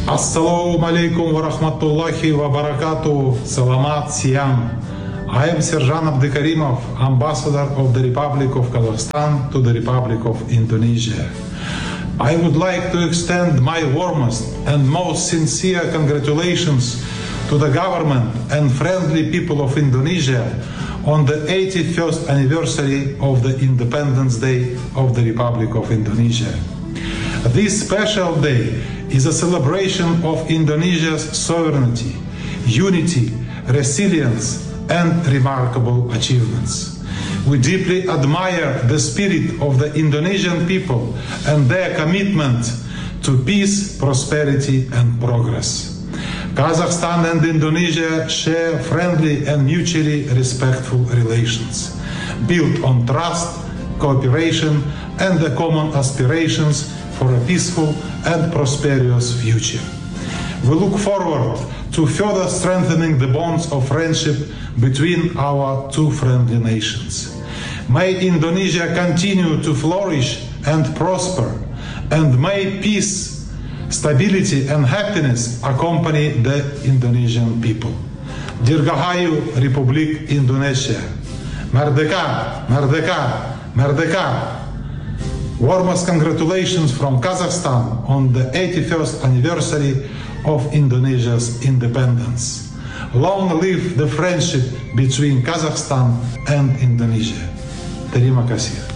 Assalamu alaikum wa rahmatullahi wa barakatuh. Salamat Siam. I am Serjan Abdikarimov, Ambassador of the Republic of Kazakhstan to the Republic of Indonesia. I would like to extend my warmest and most sincere congratulations to the government and friendly people of Indonesia on the 81st anniversary of the Independence Day of the Republic of Indonesia. This special day is a celebration of Indonesia's sovereignty, unity, resilience, and remarkable achievements. We deeply admire the spirit of the Indonesian people and their commitment to peace, prosperity, and progress. Kazakhstan and Indonesia share friendly and mutually respectful relations, built on trust, cooperation, and the common aspirations for a peaceful and prosperous future. We look forward to further strengthening the bonds of friendship between our two friendly nations. May Indonesia continue to flourish and prosper, and may peace, stability, and happiness accompany the Indonesian people. Dirgahayu Republik Indonesia. Merdeka, merdeka, merdeka. Warmest congratulations from Kazakhstan on the 81st anniversary of Indonesia's independence. Long live the friendship between Kazakhstan and Indonesia. Terima kasih.